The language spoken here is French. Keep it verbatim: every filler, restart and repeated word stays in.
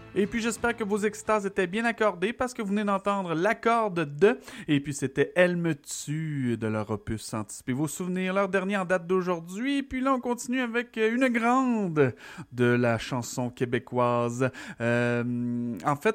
Et puis j'espère que vos extases étaient bien accordées parce que vous venez d'entendre l'accord de et puis c'était Elle me tue de leur opus Anticipez vos souvenirs, leur dernier en date d'aujourd'hui. Et puis là on continue avec une grande de la chanson québécoise. Euh, en fait